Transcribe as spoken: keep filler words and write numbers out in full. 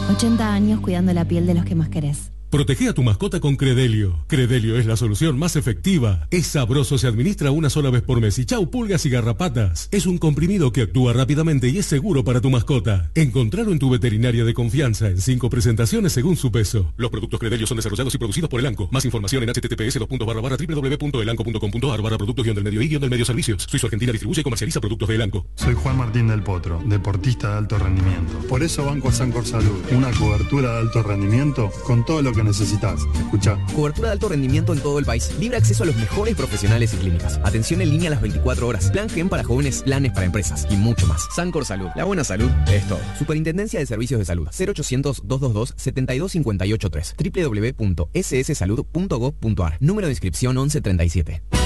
ochenta años cuidando la piel de los que más querés. Protege a tu mascota con Credelio. Credelio es la solución más efectiva. Es sabroso, se administra una sola vez por mes y chau pulgas y garrapatas. Es un comprimido que actúa rápidamente y es seguro para tu mascota. Encontralo en tu veterinaria de confianza en cinco presentaciones según su peso. Los productos Credelio son desarrollados y producidos por Elanco. Más información en https dos puntos barra barra www.elanco.com.ar barra productos guión del medio y guión del medio servicios. Suizo Argentina distribuye y comercializa productos de Elanco. Soy Juan Martín del Potro, deportista de alto rendimiento. Por eso banco a Sancor Salud. Una cobertura de alto rendimiento con todo lo que necesitas. Escucha. Cobertura de alto rendimiento en todo el país. Libre acceso a los mejores profesionales y clínicas. Atención en línea a las veinticuatro horas. Plan Gen para jóvenes, planes para empresas y mucho más. Sancor Salud. La buena salud es todo. Superintendencia de Servicios de Salud. cero ochocientos, doscientos veintidós, setenta y dos cincuenta y ocho tres. doble u doble u doble u punto ese ese salud punto gob punto ar. Número de inscripción once treinta y siete.